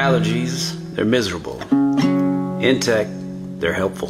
allergies, they're miserable. Intech, they're helpful.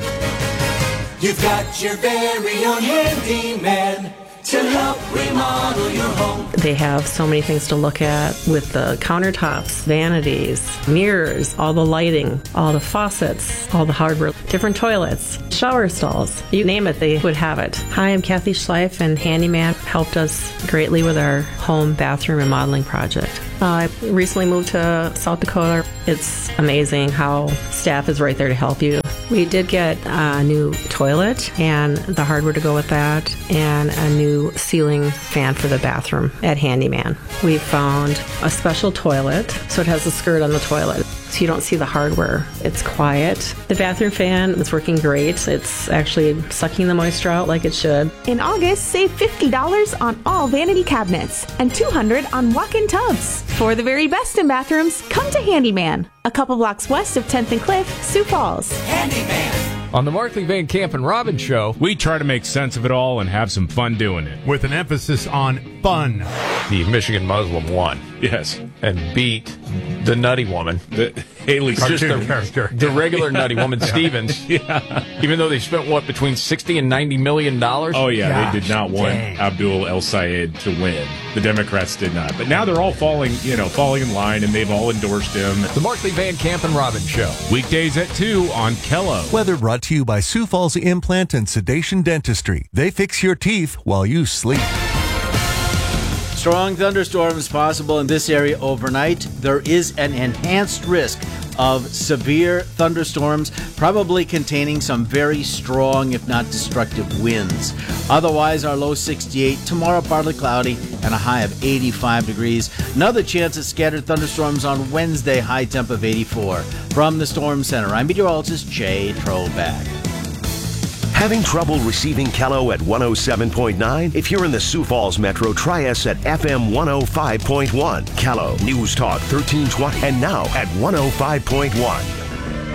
You've got your very own handyman to help remodel your home. They have so many things to look at with the countertops, vanities, mirrors, all the lighting, all the faucets, all the hardware, different toilets, shower stalls. You name it, they would have it. Hi, I'm Kathy Schleif, and Handyman helped us greatly with our home bathroom remodeling project. I recently moved to South Dakota. It's amazing how staff is right there to help you. We did get a new toilet and the hardware to go with that, and a new ceiling fan for the bathroom at Handyman. We found a special toilet, so it has a skirt on the toilet, so you don't see the hardware. It's quiet. The bathroom fan is working great. It's actually sucking the moisture out like it should. In August, save $50 on all vanity cabinets and $200 on walk-in tubs. For the very best in bathrooms, come to Handyman, a couple blocks west of 10th and Cliff, Sioux Falls. Handyman. On the Markley Van Camp and Robbins Show, we try to make sense of it all and have some fun doing it. With an emphasis on fun. The Michigan Muslim won. Yes. And beat the nutty woman. The Haley cartoon character. The regular nutty woman, Stevens. Yeah. Even though they spent, between $60 and $90 million? Oh, yeah. Gosh, they did not want Abdul El Sayed to win. The Democrats did not. But now they're all falling in line, and they've all endorsed him. the Markley Van Camp and Robbins Show. Weekdays at 2 on Kello. Weather brought to you by Sioux Falls Implant and Sedation Dentistry. They fix your teeth while you sleep. Strong thunderstorms possible in this area overnight. There is an enhanced risk of severe thunderstorms, probably containing some very strong, if not destructive, winds. Otherwise, our low 68, tomorrow partly cloudy, and a high of 85 degrees. Another chance of scattered thunderstorms on Wednesday, high temp of 84. From the Storm Center, I'm meteorologist Jay Troback. Having trouble receiving Kello at 107.9? If you're in the Sioux Falls Metro, try us at FM 105.1. Kello, News Talk 1320, and now at 105.1.